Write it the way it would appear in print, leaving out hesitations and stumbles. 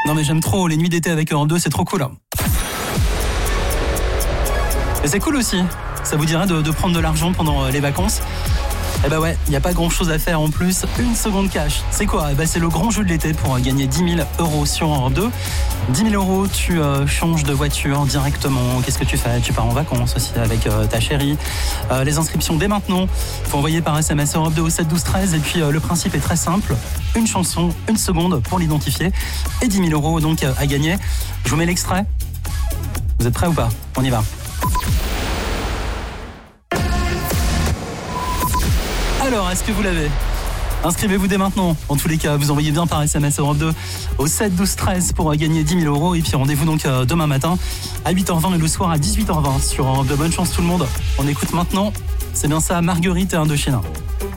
Non mais j'aime trop les nuits d'été avec Europe 2, c'est trop cool. Et c'est cool aussi, ça vous dirait de prendre de l'argent pendant les vacances? Eh ben ouais, il n'y a pas grand chose à faire en plus. Une seconde cash. C'est quoi? C'est le grand jeu de l'été pour gagner 10 000 euros sur Europe 2. 10 000 euros, tu changes de voiture directement. Qu'est-ce que tu fais? Tu pars en vacances aussi avec ta chérie. Les inscriptions dès maintenant. Faut envoyer par SMS Europe 2 au 7 12 13. Et puis le principe est très simple. Une chanson, une seconde pour l'identifier. Et 10 000 euros donc à gagner. Je vous mets l'extrait. Vous êtes prêts ou pas? On y va. Alors, est-ce que vous l'avez? Inscrivez-vous dès maintenant. En tous les cas, vous envoyez bien par SMS Europe 2 au 7 12 13 pour gagner 10 000 euros. Et puis rendez-vous donc demain matin à 8h20 et le soir à 18h20 sur Europe 2. Bonne chance tout le monde. On écoute maintenant. C'est bien ça, Marguerite et Indochine.